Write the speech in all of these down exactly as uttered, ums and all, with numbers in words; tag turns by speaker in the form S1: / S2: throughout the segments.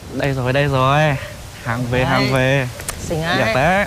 S1: Đây rồi, đây rồi. Hàng về, hàng về.
S2: Xinh ai?
S1: Dạ té.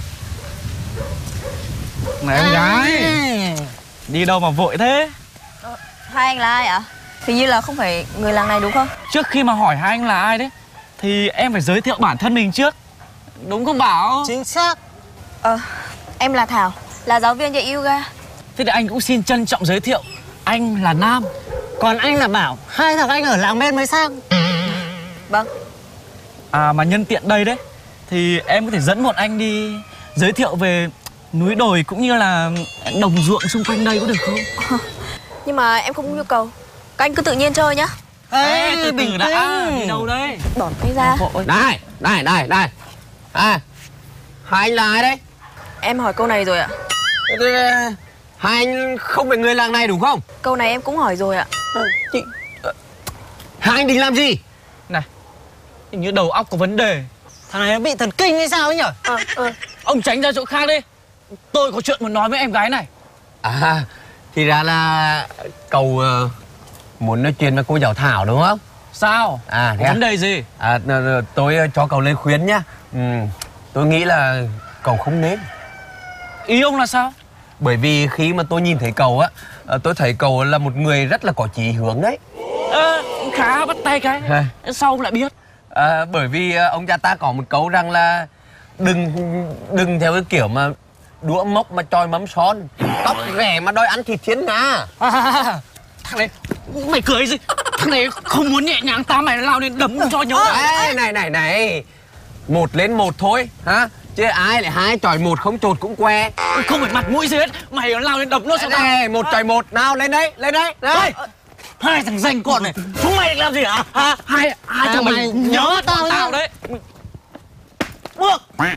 S1: Này em gái, đi đâu mà vội thế?
S3: Ờ, hai anh là ai ạ? Hình như là không phải người làng này đúng không?
S1: Trước khi mà hỏi hai anh là ai đấy thì em phải giới thiệu bản thân mình trước. Đúng không Bảo?
S2: Chính xác.
S3: Ờ, em là Thảo, là giáo viên dạy yoga.
S1: Thế thì anh cũng xin trân trọng giới thiệu. Anh là Nam.
S2: Còn anh là Bảo. Hai thằng anh ở làng bên mới sang.
S3: Vâng.
S1: À mà nhân tiện đây đấy thì em có thể dẫn bọn anh đi giới thiệu về núi đồi cũng như là đồng ruộng xung quanh đây có được không?
S3: Nhưng mà em không có nhu cầu. Các anh cứ tự nhiên chơi nhá.
S1: Ê, từ từ đã, đi đâu đây?
S3: Bỏ tay ra.
S2: Đây, đây, đây, đây. À, hai anh là ai đấy?
S3: Em hỏi câu này rồi ạ.
S2: Hai anh không phải người làng này đúng không?
S3: Câu này em cũng hỏi rồi ạ.
S2: Chị... Hai anh định làm gì?
S1: Này, hình như đầu óc có vấn đề.
S2: Thằng này nó bị thần kinh hay sao ấy nhở?
S3: Ờ, ờ.
S1: Ông tránh ra chỗ khác đi. Tôi có chuyện muốn nói với em gái này.
S2: À, thì ra là cậu uh, muốn nói chuyện với cô giáo Thảo đúng không?
S1: Sao?
S2: À,
S1: có vấn đề gì?
S2: À, tôi cho cậu lời khuyên nhá. Ừ, tôi nghĩ là cậu không nên.
S1: Ý ông là sao?
S2: Bởi vì khi mà tôi nhìn thấy cậu á, tôi thấy cậu là một người rất là có chí hướng đấy.
S1: À, khá bắt tay cái.
S2: À.
S1: Sao ông lại biết?
S2: À, bởi vì ông cha ta có một câu rằng là đừng đừng theo cái kiểu mà đũa mốc mà choi mắm son, tóc rẻ mà đòi ăn thịt thiên nga.
S1: À, thằng này, mày cười gì? Thằng này không muốn nhẹ nhàng ta mày lao lên đấm cho nhớ.
S2: Ê, này này này, một lên một thôi hả? Chứ ai lại hai chọi một không chột cũng que.
S1: Không phải mặt mũi gì hết. Mày lao lên đập nó sao tao?
S2: Này, một chọi một nào, lên đây, lên đây. Đây.
S1: Hai thằng danh con này, chúng mày định làm gì hả? À, hai hai thằng mày nhớ tao tao đấy. Bước.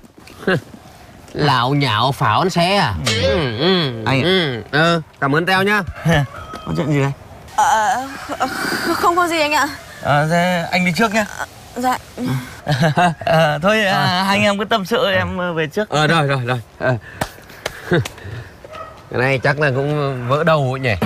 S2: Lão nhạo pháo ăn xe à? Ừ, ừ,
S1: anh
S2: ừ, ừ, cảm ơn tao nhá.
S1: Có chuyện gì đây?
S3: Ờ, không có gì anh ạ.
S1: À, thế anh đi trước nhá.
S3: Dạ.
S1: À, thôi à, hai anh em cứ tâm sự em về trước.
S2: Ờ rồi rồi rồi. À. Cái này chắc là cũng vỡ đầu nhỉ.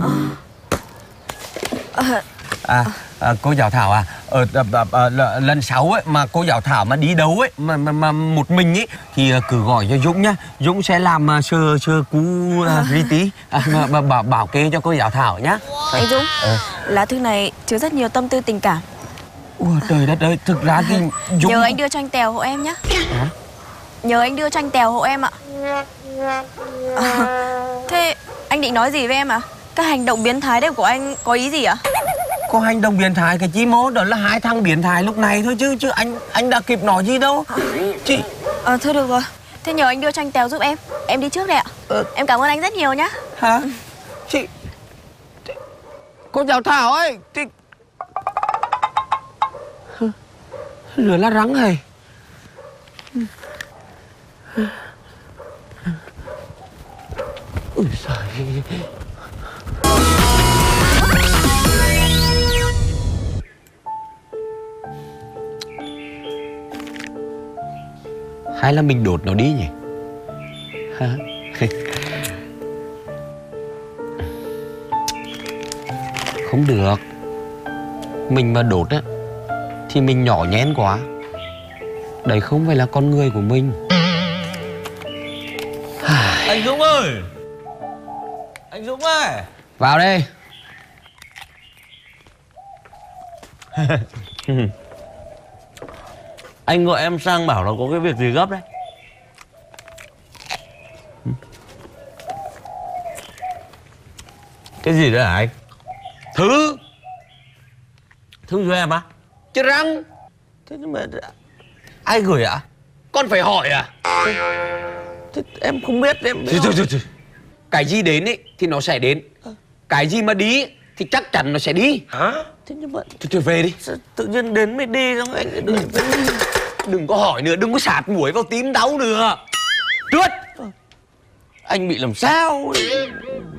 S2: À, à cô giáo Thảo à, ở à, à, à, lần sau ấy mà cô giáo Thảo mà đi đâu ấy mà mà, mà một mình ấy thì cứ gọi cho Dũng nhá. Dũng sẽ làm uh, sơ sơ cú uh, ri tí à, mà, mà bảo bảo kê cho cô giáo Thảo nhá.
S3: Anh Dũng,
S2: ờ.
S3: lá thư này chứa rất nhiều tâm tư tình cảm.
S2: Ủa trời đất ơi, thực ra thì Dũng...
S3: Nhờ anh đưa cho anh Tèo hộ em nhá.
S2: Hả?
S3: Nhờ anh đưa cho anh Tèo hộ em ạ. À, thế anh định nói gì với em ạ? À? Các hành động biến thái đấy của anh có ý gì ạ?
S2: Có hành động biến thái cái chí mốt đó là hai thằng biến thái lúc này thôi chứ chứ anh anh đã kịp nói gì đâu. Chị...
S3: À, thôi được rồi. Thế nhờ anh đưa cho anh Tèo giúp em. Em đi trước đây ạ.
S2: Ờ.
S3: Em cảm ơn anh rất nhiều nhá.
S2: Hả? Chị... Cô giáo Thảo ơi thì... Lửa lá rắn này. Ui giời. Hay là mình đột nó đi nhỉ? Hả? Không được. Mình mà đột á thì mình nhỏ nhén quá. Đấy không phải là con người của mình.
S1: Anh Dũng ơi! Anh Dũng ơi!
S2: Vào đây.
S4: Anh gọi em sang bảo là có cái việc gì gấp đấy. Cái gì đấy hả anh? Thư. Thư cho em á?
S2: Chứ răng.
S4: Thế nhưng mà ai gửi ạ?
S2: Con phải hỏi à?
S4: Thế em không biết em.
S2: Thôi, thôi, thôi, thôi. Cái gì đến ấy thì nó sẽ đến. Cái gì mà đi ấy, thì chắc chắn nó sẽ đi.
S4: Hả? Thế nhưng mà
S2: Thôi, thôi về đi.
S4: sao tự nhiên đến mới đi xong anh đừng,
S2: Đừng có hỏi nữa, đừng có sạt muối vào tím đau nữa. Trượt.
S4: anh bị làm sao ấy.